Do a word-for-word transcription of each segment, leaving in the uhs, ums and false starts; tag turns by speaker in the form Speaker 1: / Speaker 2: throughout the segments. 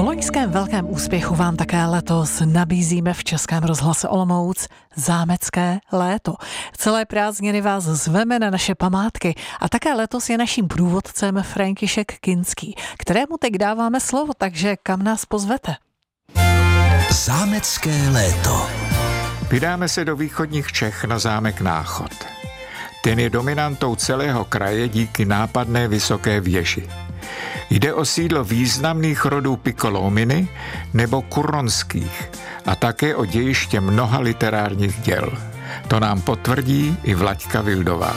Speaker 1: loňském velkém úspěchu vám také letos nabízíme v Českém rozhlase Olomouc zámecké léto. Celé prázdniny vás zveme na naše památky a také letos je naším průvodcem František Kinský, kterému teď dáváme slovo, takže kam nás pozvete?
Speaker 2: Zámecké léto.
Speaker 3: Vydáme se do východních Čech na zámek Náchod. Ten je dominantou celého kraje díky nápadné vysoké věži. Jde o sídlo významných rodů Piccolomini nebo Kuronských a také o dějiště mnoha literárních děl. To nám potvrdí i Vlaďka Vildová.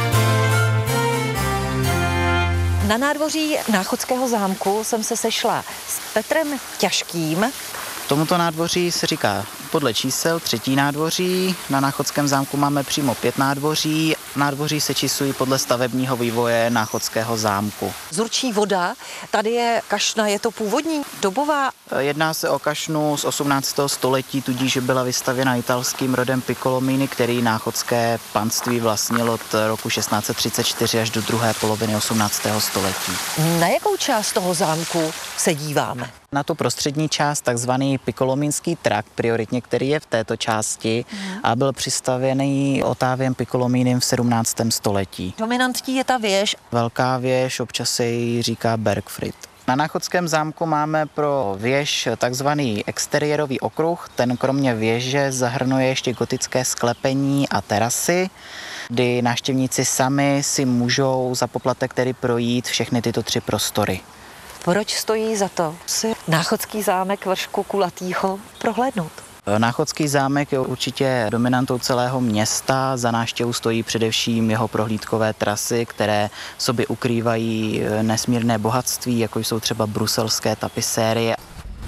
Speaker 4: Na nádvoří Náchodského zámku jsem se sešla s Petrem Ťažkým.
Speaker 5: Tomuto nádvoří se říká podle čísel třetí nádvoří. Na Náchodském zámku máme přímo pět nádvoří. Nádvoří se číslují podle stavebního vývoje Náchodského zámku.
Speaker 4: Zurčí voda, tady je kašna, je to původní, dobová?
Speaker 5: Jedná se o kašnu z osmnáctého století, tudíž byla vystavěna italským rodem Piccolomini, který náchodské panství vlastnil od roku šestnáct set třicet čtyři až do druhé poloviny osmnáctého století.
Speaker 4: Na jakou část toho zámku se díváme?
Speaker 5: Na tu prostřední část, takzvaný Piccolomínský trakt, prioritně, který je v této části hmm. a byl přistavěný Ottaviem Piccolominem v sedmnáctém století.
Speaker 4: Dominantní je ta věž.
Speaker 5: Velká věž, občas se jí říká Bergfried. Na Náchodském zámku máme pro věž takzvaný exteriérový okruh. Ten kromě věže zahrnuje ještě gotické sklepení a terasy, kdy návštěvníci sami si můžou za poplatek tedy projít všechny tyto tři prostory.
Speaker 4: Proč stojí za to si Náchodský zámek vršku kulatýho prohlédnout?
Speaker 5: Náchodský zámek je určitě dominantou celého města. Za návštěvu stojí především jeho prohlídkové trasy, které v sobě ukrývají nesmírné bohatství, jako jsou třeba bruselské tapisérie.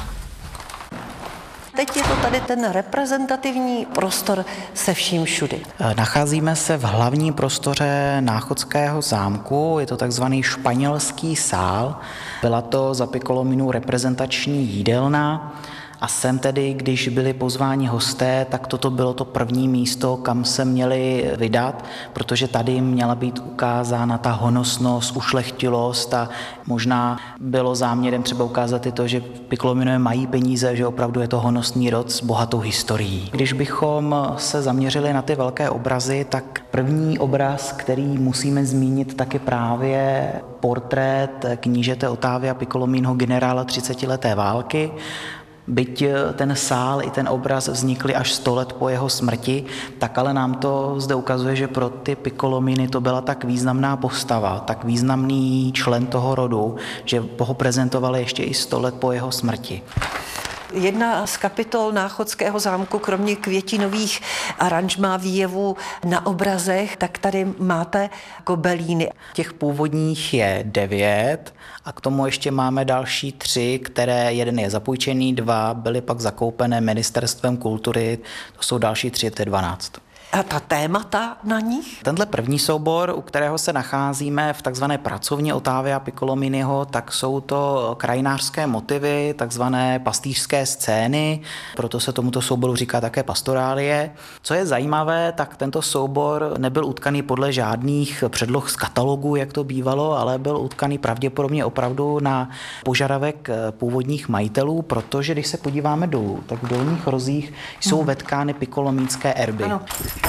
Speaker 4: Teď je to tady ten reprezentativní prostor se vším všudy.
Speaker 5: Nacházíme se v hlavním prostoře Náchodského zámku, je to takzvaný španělský sál. Byla to za Piccolominu reprezentační jídelna a sem tedy, když byli pozváni hosté, tak toto bylo to první místo, kam se měli vydat, protože tady měla být ukázána ta honosnost, ušlechtilost a možná bylo záměrem třeba ukázat i to, že Piccolomini mají peníze, že opravdu je to honosný rod s bohatou historií. Když bychom se zaměřili na ty velké obrazy, tak první obraz, který musíme zmínit, tak je právě portrét knížete Ottavia Piccolominiho, generála třicetileté války. Byť ten sál i ten obraz vznikly až sto let po jeho smrti, tak ale nám to zde ukazuje, že pro ty Piccolomini to byla tak významná postava, tak významný člen toho rodu, že ho prezentovali ještě i sto let po jeho smrti.
Speaker 4: Jedna z kapitol Náchodského zámku, kromě květinových aranžmá výjevů na obrazech, tak tady máte gobelíny.
Speaker 5: Těch původních je devět a k tomu ještě máme další tři, které jeden je zapůjčený, dva byly pak zakoupené ministerstvem kultury, to jsou další tři, to je dvanáct.
Speaker 4: A ta témata na nich?
Speaker 5: Tenhle první soubor, u kterého se nacházíme v takzvané pracovně Ottavia Piccolominiho, tak jsou to krajinářské motivy, takzvané pastýřské scény, proto se tomuto souboru říká také pastorálie. Co je zajímavé, tak tento soubor nebyl utkaný podle žádných předloh z katalogu, jak to bývalo, ale byl utkaný pravděpodobně opravdu na požadavek původních majitelů, protože když se podíváme dolů, tak v dolních rozích jsou hmm. vetkány piccolomínské erby.
Speaker 4: Ano.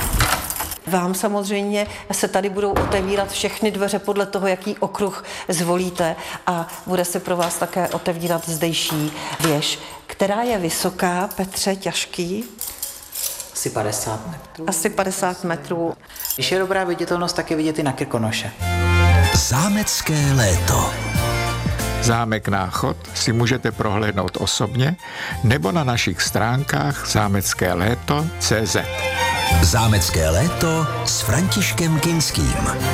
Speaker 4: Vám samozřejmě se tady budou otevírat všechny dveře podle toho, jaký okruh zvolíte a bude se pro vás také otevírat zdejší věž, která je vysoká, Petře Ťažký.
Speaker 5: Asi padesát metrů.
Speaker 4: Asi padesát metrů.
Speaker 5: Když je dobrá viditelnost, tak je vidět i na Krkonoše.
Speaker 2: Zámecké léto.
Speaker 3: Zámek Náchod si můžete prohlédnout osobně nebo na našich stránkách zámecké léto tečka cé zet.
Speaker 2: Zámecké léto s Františkem Kinským.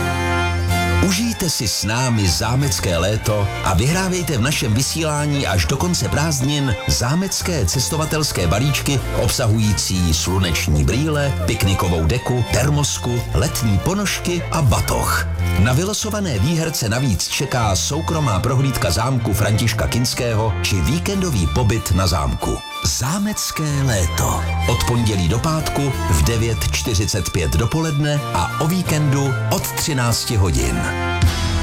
Speaker 2: Užijte si s námi zámecké léto a vyhrávejte v našem vysílání až do konce prázdnin zámecké cestovatelské balíčky obsahující sluneční brýle, piknikovou deku, termosku, letní ponožky a batoh. Na vylosované výherce navíc čeká soukromá prohlídka zámku Františka Kinského či víkendový pobyt na zámku. Zámecké léto. Od pondělí do pátku v devět čtyřicet pět dopoledne a o víkendu od třináct hodin.